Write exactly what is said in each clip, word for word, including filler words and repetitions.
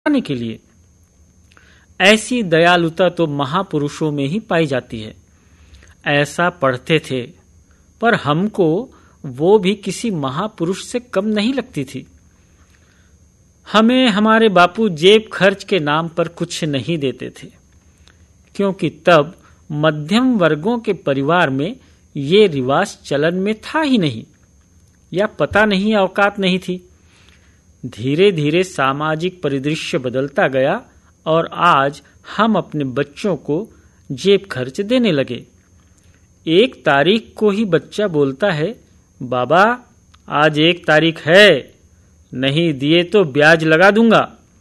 आने के लिए। ऐसी दयालुता तो महापुरुषों में ही पाई जाती है। ऐसा पढ़ते थे, पर हमको वो भी किसी महापुरुष से कम नहीं लगती थी। हमें हमारे बापू जेब खर्च के नाम पर कुछ नहीं देते थे, क्योंकि तब मध्यम वर्गों के परिवार में ये रिवाज चलन में था ही नहीं, या पता नहीं औकात नहीं थी। धीरे धीरे सामाजिक परिदृश्य बदलता गया और आज हम अपने बच्चों को जेब खर्च देने लगे। एक तारीख को ही बच्चा बोलता है, बाबा आज एक तारीख है, नहीं दिए तो ब्याज लगा दूंगा।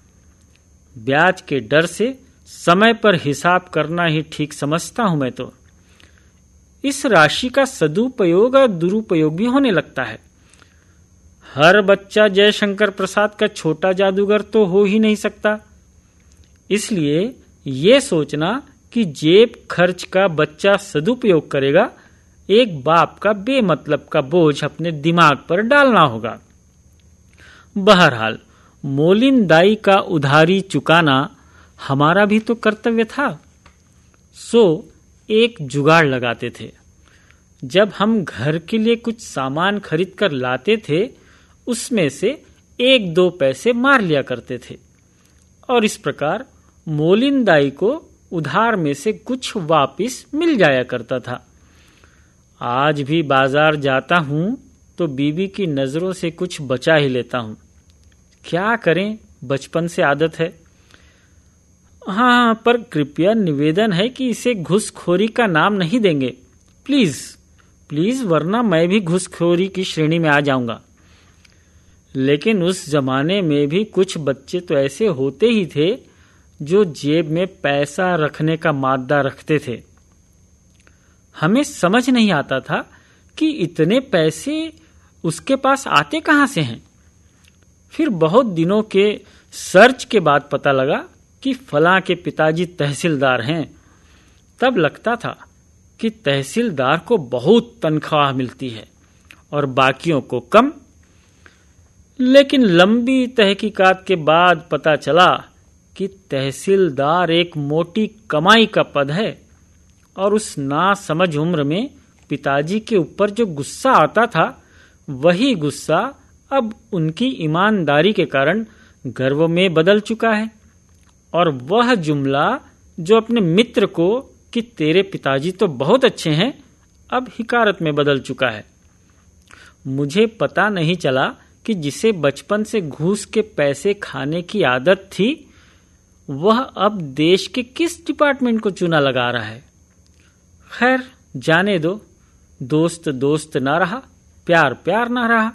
ब्याज के डर से समय पर हिसाब करना ही ठीक समझता हूं मैं तो। इस राशि का सदुपयोग और दुरुपयोग भी होने लगता है। हर बच्चा जयशंकर प्रसाद का छोटा जादूगर तो हो ही नहीं सकता। इसलिए ये सोचना कि जेब खर्च का बच्चा सदुपयोग करेगा, एक बाप का बेमतलब का बोझ अपने दिमाग पर डालना होगा। बहरहाल मोलिन दाई का उधारी चुकाना हमारा भी तो कर्तव्य था। सो एक जुगाड़ लगाते थे। जब हम घर के लिए कुछ सामान खरीद कर लाते थे, उसमें से एक दो पैसे मार लिया करते थे, और इस प्रकार मोलिन दाई को उधार में से कुछ वापस मिल जाया करता था। आज भी बाजार जाता हूं तो बीबी की नजरों से कुछ बचा ही लेता हूं। क्या करें, बचपन से आदत है। हाँ, पर कृपया निवेदन है कि इसे घूसखोरी का नाम नहीं देंगे, प्लीज प्लीज, वरना मैं भी घूसखोरी की श्रेणी में आ जाऊंगा। लेकिन उस जमाने में भी कुछ बच्चे तो ऐसे होते ही थे जो जेब में पैसा रखने का मादा रखते थे। हमें समझ नहीं आता था कि इतने पैसे उसके पास आते कहां से हैं। फिर बहुत दिनों के सर्च के बाद पता लगा कि फलां के पिताजी तहसीलदार हैं। तब लगता था कि तहसीलदार को बहुत तनख्वाह मिलती है और बाकियों को कम। लेकिन लंबी तहकीकात के बाद पता चला कि तहसीलदार एक मोटी कमाई का पद है, और उस नासमझ उम्र में पिताजी के ऊपर जो गुस्सा आता था, वही गुस्सा अब उनकी ईमानदारी के कारण गर्व में बदल चुका है। और वह जुमला जो अपने मित्र को कि तेरे पिताजी तो बहुत अच्छे हैं, अब हिकारत में बदल चुका है। मुझे पता नहीं चला कि जिसे बचपन से घूस के पैसे खाने की आदत थी, वह अब देश के किस डिपार्टमेंट को चूना लगा रहा है। खैर जाने दो, दोस्त दोस्त ना रहा, प्यार प्यार ना रहा।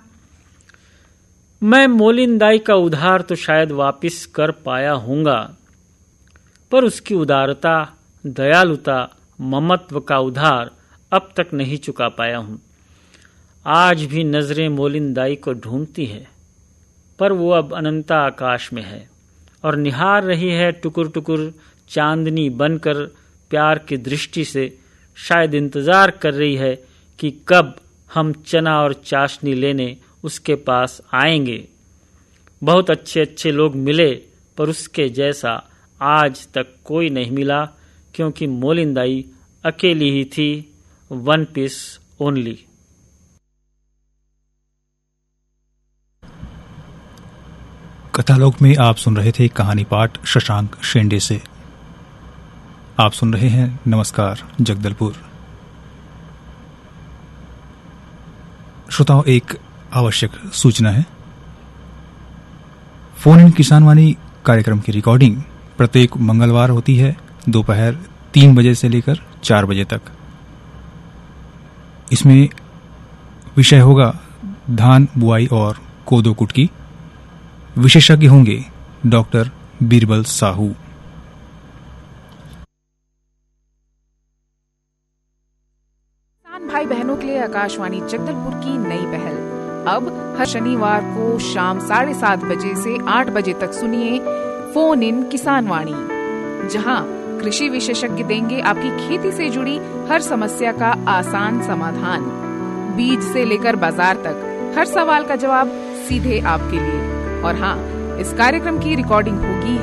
मैं मोलिन दाई का उधार तो शायद वापिस कर पाया हूंगा, पर उसकी उदारता, दयालुता, ममत्व का उधार अब तक नहीं चुका पाया हूं। आज भी नजरें मोलिन दाई को ढूंढती है, पर वो अब अनंता आकाश में है और निहार रही है टुकुर टुकुर चांदनी बनकर प्यार की दृष्टि से। शायद इंतजार कर रही है कि कब हम चना और चाशनी लेने उसके पास आएंगे। बहुत अच्छे अच्छे लोग मिले, पर उसके जैसा आज तक कोई नहीं मिला, क्योंकि मोलिन दाई अकेली ही थी, वन पीस ओनली। कथालोक में आप सुन रहे थे कहानी पाठ शशांक शेंडे से। आप सुन रहे हैं नमस्कार जगदलपुर। श्रोताओं, एक आवश्यक सूचना है। फोन इन किसानवाणी कार्यक्रम की रिकॉर्डिंग प्रत्येक मंगलवार होती है दोपहर तीन बजे से लेकर चार बजे तक। इसमें विषय होगा धान बुआई और कोदो कुटकी। विशेषज्ञ होंगे डॉक्टर बीरबल साहू। किसान भाई बहनों के लिए आकाशवाणी जगदलपुर की नई पहल। अब हर शनिवार को शाम साढ़े सात बजे से आठ बजे तक सुनिए फोन इन किसान वाणी, जहां कृषि विशेषज्ञ देंगे आपकी खेती से जुड़ी हर समस्या का आसान समाधान। बीज से लेकर बाजार तक हर सवाल का जवाब सीधे आपके लिए। और हाँ, इस कार्यक्रम की रिकॉर्डिंग होगी